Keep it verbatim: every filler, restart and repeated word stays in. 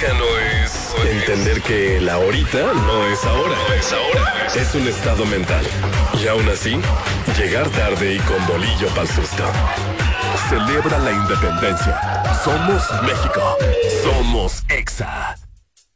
música no es... Entender que la ahorita no es ahora. No es ahora. Es un estado mental. Y aún así, llegar tarde y con bolillo pa'l susto. Celebra la independencia. Somos México. Somos Exa.